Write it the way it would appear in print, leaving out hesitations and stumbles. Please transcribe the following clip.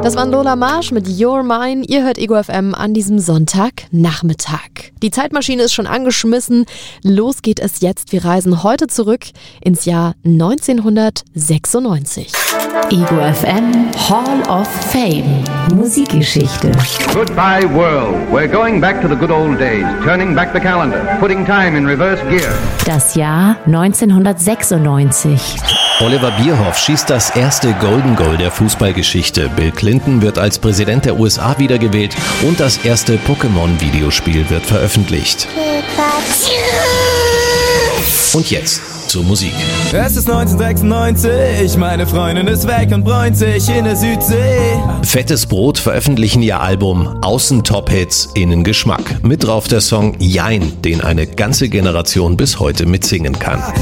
Das war Lola Marsch mit You're Mine. Ihr hört Ego FM an diesem Sonntagnachmittag. Die Zeitmaschine ist schon angeschmissen. Los geht es jetzt. Wir reisen heute zurück ins Jahr 1996. Ego FM Hall of Fame. Musikgeschichte. Goodbye world. We're going back to the good old days. Turning back the calendar. Putting time in reverse gear. Das Jahr 1996. Oliver Bierhoff schießt das erste Golden Goal der Fußballgeschichte. Bill Clinton wird als Präsident der USA wiedergewählt und das erste Pokémon-Videospiel wird veröffentlicht. Und jetzt zur Musik. Es ist 1996, meine Freundin ist weg und bräunt sich in der Südsee. Fettes Brot veröffentlichen ihr Album Außen Top-Hits, innen Geschmack. Mit drauf der Song Jein, den eine ganze Generation bis heute mitsingen kann.